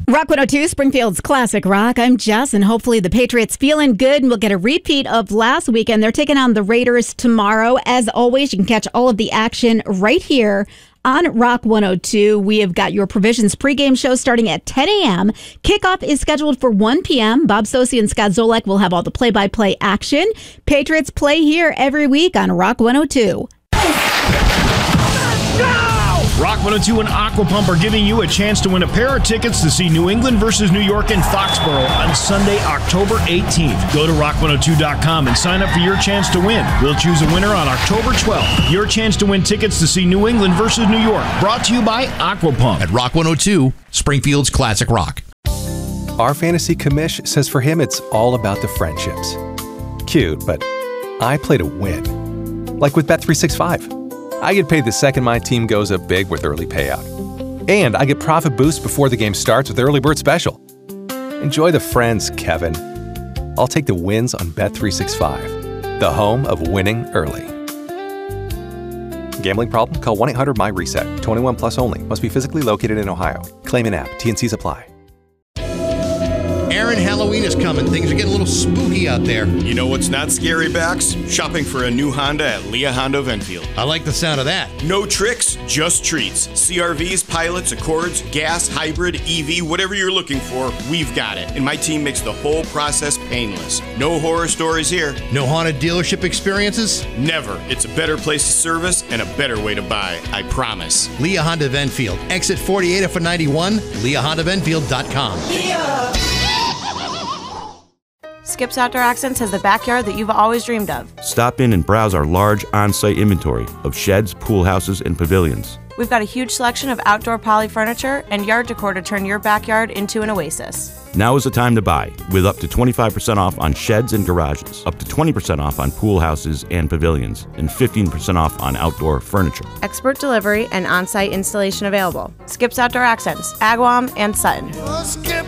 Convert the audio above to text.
Rock 102, Springfield's Classic Rock. I'm Jess, and hopefully the Patriots feeling good, and we'll get a repeat of last weekend. They're taking on the Raiders tomorrow. As always, you can catch all of the action right here on Rock 102. We have got your Provisions pregame show starting at 10 a.m. Kickoff is scheduled for 1 p.m. Bob Sosi and Scott Zolak will have all the play-by-play action. Patriots play here every week on Rock 102. Rock 102 and Aquapump are giving you a chance to win a pair of tickets to see New England versus New York in Foxborough on Sunday, October 18th. Go to rock102.com and sign up for your chance to win. We'll choose a winner on October 12th. Your chance to win tickets to see New England versus New York. Brought to you by Aquapump. At Rock 102, Springfield's Classic Rock. Our fantasy commish says for him it's all about the friendships. Cute, but I play to win. Like with Bet365. I get paid the second my team goes up big with early payout. And I get profit boost before the game starts with Early Bird Special. Enjoy the friends, Kevin. I'll take the wins on Bet365, the home of winning early. Gambling problem? Call 1-800-MY-RESET. 21 plus only. Must be physically located in Ohio. Claim in app. T&Cs apply. Aaron, Halloween is coming. Things are getting a little spooky out there. You know what's not scary, Bax? Shopping for a new Honda at Leah Honda of Enfield. I like the sound of that. No tricks, just treats. CRVs, pilots, Accords, gas, hybrid, EV, whatever you're looking for, we've got it. And my team makes the whole process painless. No horror stories here. No haunted dealership experiences? Never. It's a better place to service and a better way to buy. I promise. Leah Honda of Enfield. Exit 48 off of 91, leahhondaofenfield.com. Leah. Skip's Outdoor Accents has the backyard that you've always dreamed of. Stop in and browse our large on-site inventory of sheds, pool houses, and pavilions. We've got a huge selection of outdoor poly furniture and yard decor to turn your backyard into an oasis. Now is the time to buy, with up to 25% off on sheds and garages, up to 20% off on pool houses and pavilions, and 15% off on outdoor furniture. Expert delivery and on-site installation available. Skip's Outdoor Accents, Agawam and Sutton. Skip